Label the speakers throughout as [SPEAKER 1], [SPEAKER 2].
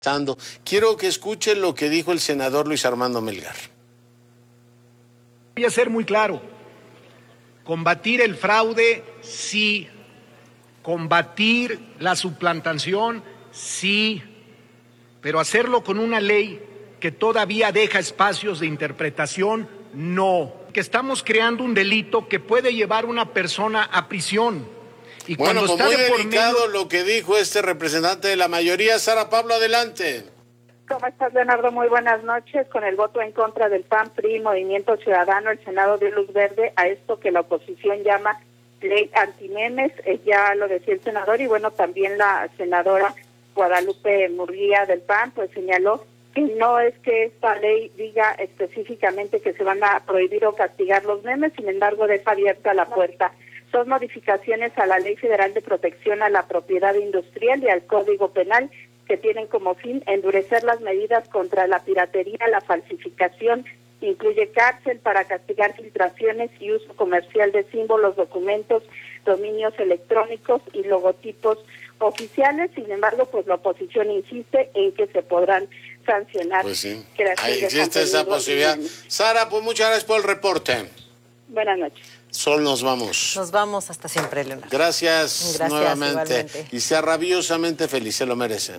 [SPEAKER 1] Quiero que escuchen lo que dijo el senador Luis Armando Melgar.
[SPEAKER 2] Voy a ser muy claro. Combatir el fraude, sí. Combatir la suplantación, sí. Pero hacerlo con una ley que todavía deja espacios de interpretación, no. Que estamos creando un delito que puede llevar a una persona a prisión. Y
[SPEAKER 1] bueno,
[SPEAKER 2] cuando está
[SPEAKER 1] muy
[SPEAKER 2] de por
[SPEAKER 1] delicado
[SPEAKER 2] medio...
[SPEAKER 1] lo que dijo este representante de la mayoría. Sara Pablo, adelante.
[SPEAKER 3] ¿Cómo estás, Leonardo? Muy buenas noches. Con el voto en contra del PAN, PRI, Movimiento Ciudadano, el Senado dio luz verde a esto que la oposición llama ley antimemes. Ya lo decía el senador, y bueno, también la senadora Guadalupe Murguía del PAN, pues señaló que no es que esta ley diga específicamente que se van a prohibir o castigar los memes, sin embargo deja abierta la puerta. Son modificaciones a la Ley Federal de Protección a la Propiedad Industrial y al Código Penal que tienen como fin endurecer las medidas contra la piratería, la falsificación, incluye cárcel para castigar filtraciones y uso comercial de símbolos, documentos, dominios electrónicos y logotipos oficiales. Sin embargo, pues la oposición insiste en que se podrán sancionar.
[SPEAKER 1] Pues sí, ahí existe esa posibilidad. Sara, pues muchas gracias por el reporte.
[SPEAKER 3] Buenas noches.
[SPEAKER 1] Sol, nos vamos.
[SPEAKER 4] Nos vamos hasta siempre, Leonardo.
[SPEAKER 1] Gracias nuevamente.
[SPEAKER 4] Igualmente.
[SPEAKER 1] Y sea rabiosamente feliz, se lo merece.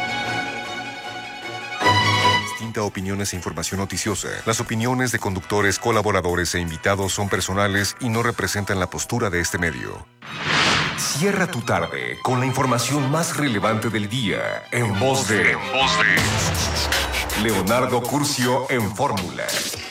[SPEAKER 5] Distinta opiniones e información noticiosa. Las opiniones de conductores, colaboradores e invitados son personales y no representan la postura de este medio. Cierra tu tarde con la información más relevante del día en voz de Leonardo Curcio en Fórmula.